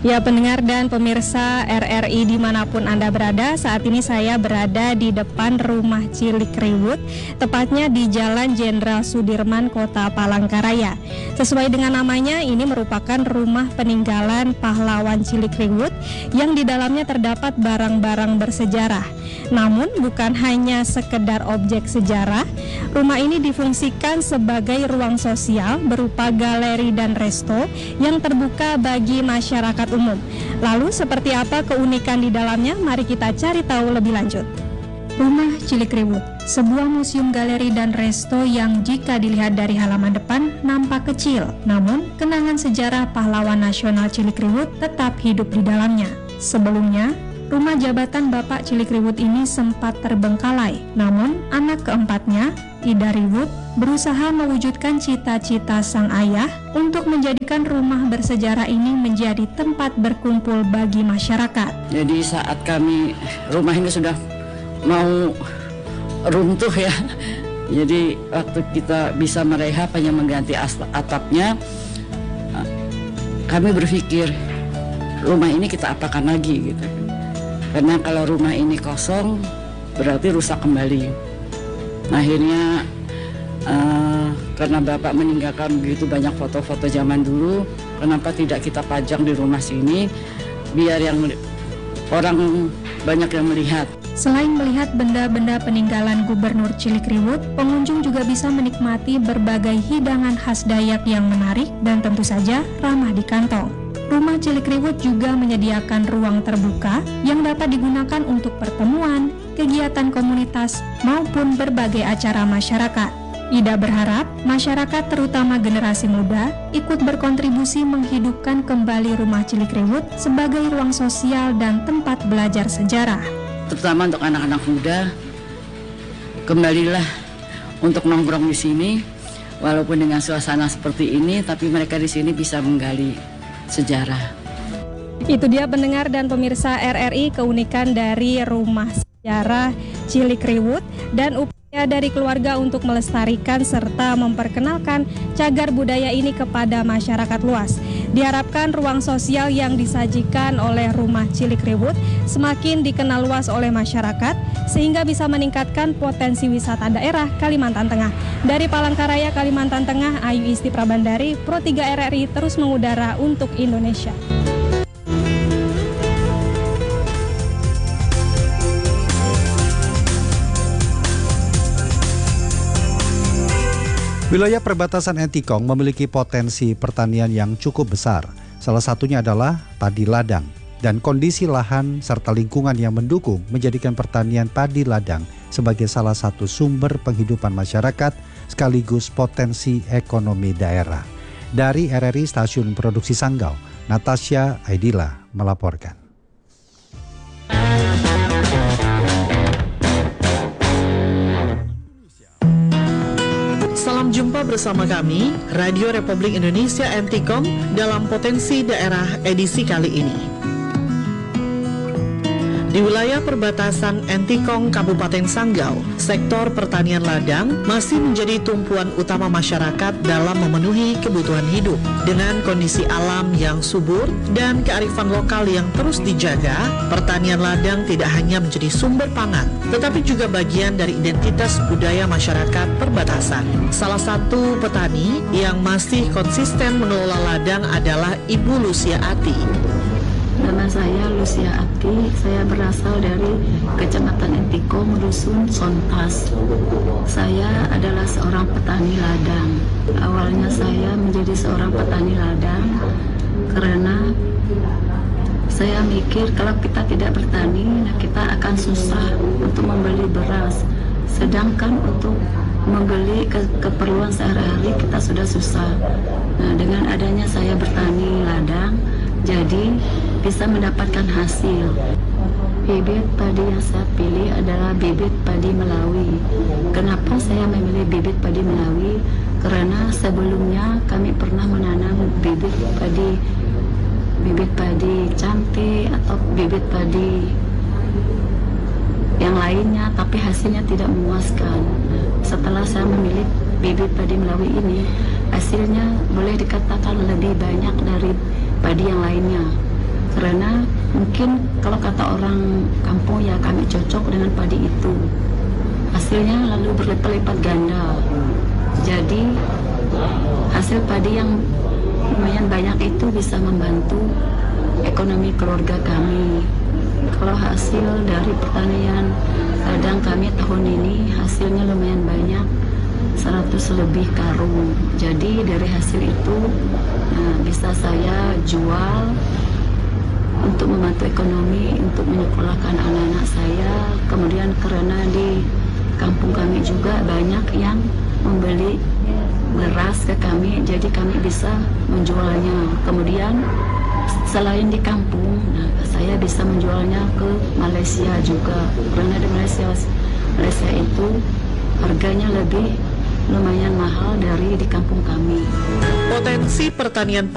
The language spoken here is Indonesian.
Ya, pendengar dan pemirsa RRI dimanapun Anda berada, saat ini saya berada di depan rumah Cilikriwut, tepatnya di Jalan Jenderal Sudirman, Kota Palangkaraya. Sesuai dengan namanya, ini merupakan rumah peninggalan pahlawan Cilikriwut yang di dalamnya terdapat barang-barang bersejarah. Namun bukan hanya sekedar objek sejarah, rumah ini difungsikan sebagai ruang sosial berupa galeri dan resto yang terbuka bagi masyarakat umum. Lalu seperti apa keunikan di dalamnya? Mari kita cari tahu lebih lanjut. Rumah Cilikriwut, sebuah museum galeri dan resto yang jika dilihat dari halaman depan nampak kecil, namun kenangan sejarah pahlawan nasional Cilikriwut tetap hidup di dalamnya. Sebelumnya, rumah jabatan Bapak Cilikriwut ini sempat terbengkalai, namun anak keempatnya, Ida Riwut, berusaha mewujudkan cita-cita sang ayah untuk menjadikan rumah bersejarah ini menjadi tempat berkumpul bagi masyarakat. Jadi saat rumah ini sudah mau runtuh ya, jadi waktu kita bisa merehab hanya mengganti atapnya, kami berpikir rumah ini kita apakan lagi gitu. Karena kalau rumah ini kosong berarti rusak kembali. Nah, akhirnya karena Bapak meninggalkan begitu banyak foto-foto zaman dulu, kenapa tidak kita pajang di rumah sini biar yang orang banyak yang melihat. Selain melihat benda-benda peninggalan Gubernur Cilikriwut, pengunjung juga bisa menikmati berbagai hidangan khas Dayak yang menarik dan tentu saja ramah di kantong. Rumah Cilikriwut juga menyediakan ruang terbuka yang dapat digunakan untuk pertemuan, kegiatan komunitas, maupun berbagai acara masyarakat. Ida berharap masyarakat terutama generasi muda ikut berkontribusi menghidupkan kembali rumah Cilikriwut sebagai ruang sosial dan tempat belajar sejarah. Terutama untuk anak-anak muda, kembalilah untuk nongkrong di sini, walaupun dengan suasana seperti ini, tapi mereka di sini bisa menggali sejarah. Itu dia pendengar dan pemirsa RRI, keunikan dari rumah sejarah Cilikriwut dan upaya dari keluarga untuk melestarikan serta memperkenalkan cagar budaya ini kepada masyarakat luas. Diharapkan ruang sosial yang disajikan oleh rumah Cilikriwut semakin dikenal luas oleh masyarakat sehingga bisa meningkatkan potensi wisata daerah Kalimantan Tengah. Dari Palangkaraya, Kalimantan Tengah, Ayu Isti Prabandari, Pro 3 RRI terus mengudara untuk Indonesia. Wilayah perbatasan Entikong memiliki potensi pertanian yang cukup besar. Salah satunya adalah padi ladang. Dan kondisi lahan serta lingkungan yang mendukung menjadikan pertanian padi ladang sebagai salah satu sumber penghidupan masyarakat sekaligus potensi ekonomi daerah. Dari RRI Stasiun Produksi Sanggau, Natasha Aidila melaporkan. Salam jumpa bersama kami, Radio Republik Indonesia Entikong dalam Potensi Daerah edisi kali ini. Di wilayah perbatasan Entikong, Kabupaten Sanggau, sektor pertanian ladang masih menjadi tumpuan utama masyarakat dalam memenuhi kebutuhan hidup. Dengan kondisi alam yang subur dan kearifan lokal yang terus dijaga, pertanian ladang tidak hanya menjadi sumber pangan, tetapi juga bagian dari identitas budaya masyarakat perbatasan. Salah satu petani yang masih konsisten mengelola ladang adalah Ibu Lucia Ati. Nama saya Lucia Ati, saya berasal dari Kecamatan Entikong, Dusun Sontas. Saya adalah seorang petani ladang. Awalnya saya menjadi seorang petani ladang karena saya mikir kalau kita tidak bertani, kita akan susah untuk membeli beras. Sedangkan untuk membeli keperluan sehari-hari kita sudah susah. Nah, dengan adanya saya bertani ladang, jadi bisa mendapatkan hasil. Bibit padi yang saya pilih adalah bibit padi Melawi. Kenapa saya memilih bibit padi Melawi? Karena sebelumnya kami pernah menanam bibit padi cantik atau bibit padi yang lainnya, tapi hasilnya tidak memuaskan. Setelah saya memilih bibit padi Melawi ini, hasilnya boleh dikatakan lebih banyak dari padi yang lainnya. Karena mungkin kalau kata orang kampung ya kami cocok dengan padi itu. Hasilnya lalu berlipat-lipat ganda. Jadi hasil padi yang lumayan banyak itu bisa membantu ekonomi keluarga kami. Kalau hasil dari pertanian ladang kami tahun ini hasilnya lumayan banyak, 100 lebih karung. Jadi dari hasil itu bisa saya jual untuk membantu ekonomi, untuk menyekolahkan anak-anak saya. Kemudian karena di kampung kami juga banyak yang membeli beras ke kami, jadi kami bisa menjualnya. Kemudian selain di kampung, saya bisa menjualnya ke Malaysia juga. Karena di Malaysia itu harganya lebih lumayan mahal dari di kampung kami. Potensi pertanian